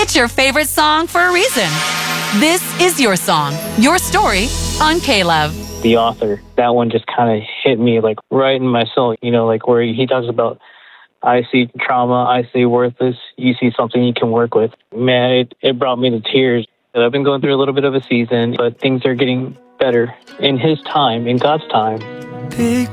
It's your favorite song for a reason. This is your song, your story on K-Love. The Author, that one just kind of hit me like right in my soul, like where he talks about, I see trauma, I see worthless, you see something you can work with. Man, it brought me to tears. I've been going through a little bit of a season, but things are getting better in his time, in God's time.